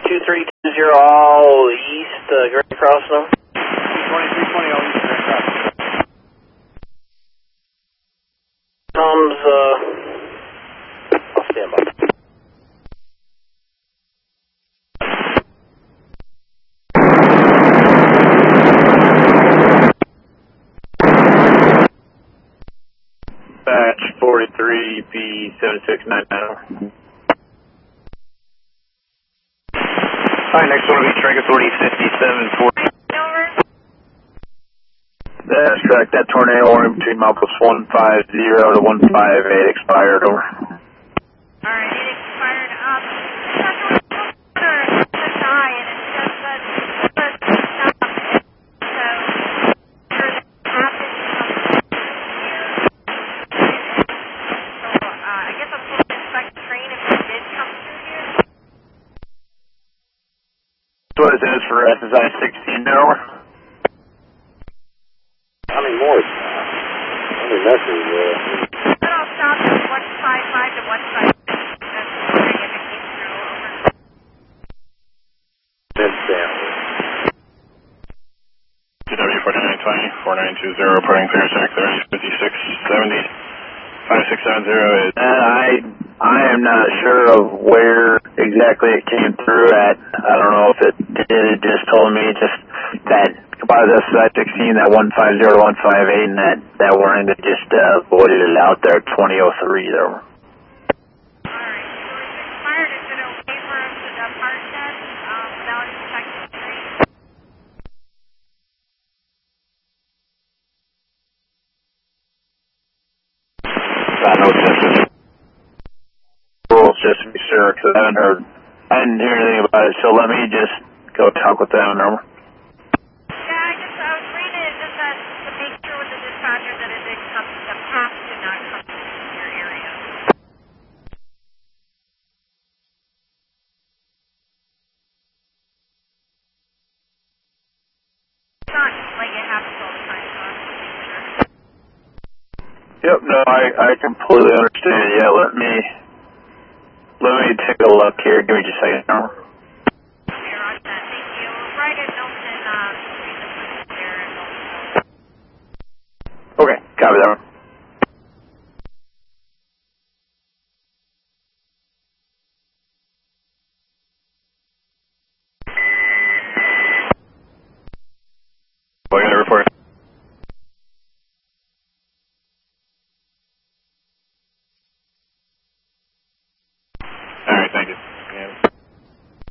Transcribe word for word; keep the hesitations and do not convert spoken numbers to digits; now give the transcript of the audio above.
two three two zero all east, uh, Grand Crossing. twenty, three twenty all east, Grand Crossing. Tom's, uh, I'll stand by. Batch forty-three P seven six nine nine. Alright, next one will be Track Authority fifty-seven forty. That's correct. That tornado warning between milepost one five zero to one five eight expired. Over. Alright, it expired. Um, it's a die, and it says that the stop. So, there's happened something here. So, uh, I guess I'm supposed to inspect the train if it did come through here. That's what it says for S S I sixteen now. How many more? How many messes? Uh... Then I'll stop at one five five to one five six. That's wondering if it came through. Over. That's down. G W forty-nine twenty, four nine two zero, reporting clear track thirty, fifty-six seventy, five six seven zero. Uh, I, I am not sure of where exactly it came through at. I don't know if it did. It just told me just that by the S S I sixteen, that one five zero to one five eight, and that, that warning that just uh, voided it out there at twenty oh three there. Alright, so it's expired. Is it okay for us to depart then, um, without inspecting the train? I know this is rules just to be sure, because I haven't heard, I didn't hear anything about it, so let me just go talk with them. Number. Yeah, I just, I was reading it just that to make sure with the dispatcher that it did come, the path did not come to your area. It's not like it happens all the time, so I was making sure. Yep, no, I, I completely understand. Yeah, let me, let me take a look here. Give me just a second. Number. You're on that. Thank you. Right at Milton, uh, between the switches there and Milton. Okay, copy that one.